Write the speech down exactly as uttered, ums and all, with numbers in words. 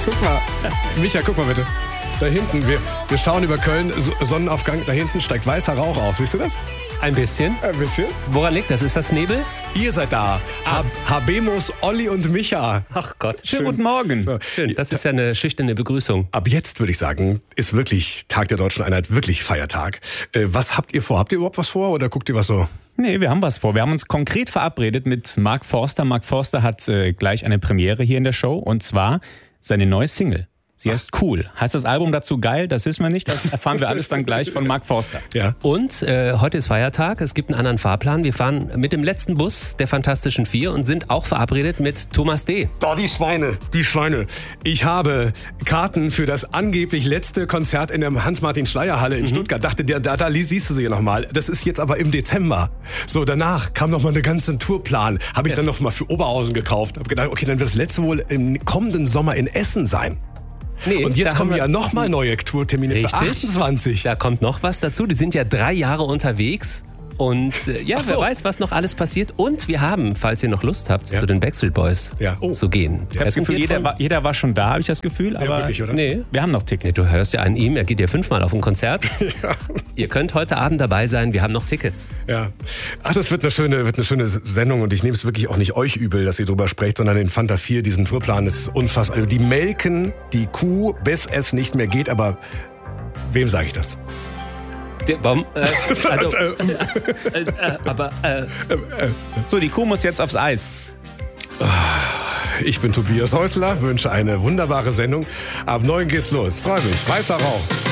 Guck mal. Micha, guck mal bitte. Da hinten, wir, wir schauen über Köln, Sonnenaufgang, da hinten steigt weißer Rauch auf. Siehst du das? Ein bisschen. Ein bisschen. Woran liegt das? Ist das Nebel? Ihr seid da. Ah. Habemos, Olli und Micha. Ach Gott. Schön. Schönen guten Morgen. So. Schön, das ist ja eine schüchterne Begrüßung. Ab jetzt, würde ich sagen, ist wirklich Tag der Deutschen Einheit, wirklich Feiertag. Äh, was habt ihr vor? Habt ihr überhaupt was vor oder guckt ihr was so? Nee, wir haben was vor. Wir haben uns konkret verabredet mit Mark Forster. Mark Forster hat äh, gleich eine Premiere hier in der Show und zwar seine neue Single. Sie heißt Cool. Heißt das Album dazu geil? Das wissen wir nicht. Das erfahren wir alles dann gleich von Mark Forster. Ja. Und äh, heute ist Feiertag. Es gibt einen anderen Fahrplan. Wir fahren mit dem letzten Bus der Fantastischen Vier und sind auch verabredet mit Thomas D. Da die Schweine. Die Schweine. Ich habe Karten für das angeblich letzte Konzert in der Hans-Martin-Schleyer-Halle in mhm. Stuttgart. Dachte, da, da siehst du sie ja nochmal. Das ist jetzt aber im Dezember. So, danach kam nochmal eine ganze Tourplan. Habe ich ja. dann nochmal für Oberhausen gekauft. Habe gedacht, okay, dann wird das letzte wohl im kommenden Sommer in Essen sein. Nee, und jetzt kommen wir ja nochmal neue Tourtermine für achtundzwanzig. Da kommt noch was dazu. Die sind ja drei Jahre unterwegs. Und äh, ja, so. wer weiß, was noch alles passiert. Und wir haben, falls ihr noch Lust habt, ja. zu den Backstreet Boys ja. oh. zu gehen. Ich habe das Gefühl, jeder war, jeder war schon da, habe ich das Gefühl. Aber ja, wirklich, oder? Nee. Wir haben noch Tickets. Du hörst ja an ihm, er geht ja fünfmal auf ein Konzert. ja. Ihr könnt heute Abend dabei sein, wir haben noch Tickets. Ja. Ach, das wird eine schöne, wird eine schöne Sendung und ich nehme es wirklich auch nicht euch übel, dass ihr drüber sprecht, sondern den Fanta vier, diesen Tourplan, das ist unfassbar. Also die melken die Kuh, bis es nicht mehr geht, aber wem sage ich das? Der, warum? Äh, also, äh, äh, aber, äh, so, die Kuh muss jetzt aufs Eis. Ich bin Tobias Häusler, wünsche eine wunderbare Sendung. Ab neun geht's los. Freue mich. Weißer Rauch.